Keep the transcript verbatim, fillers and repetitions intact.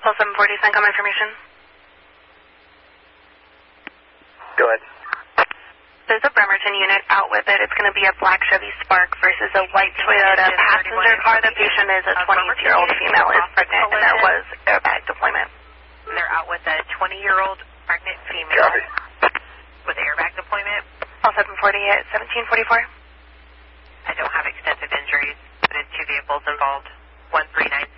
Pulse seven forty, CENTCOM information. Go ahead. There's a Bremerton unit out with it. It's going to be a black Chevy Spark versus a white Toyota passenger car. The patient is a twenty-year-old female, is pregnant, and there was airbag deployment. They're out with a twenty-year-old pregnant female Copy. with airbag deployment. All seven forty at seventeen forty-four. I don't have extensive injuries, but it's two vehicles involved. one three nine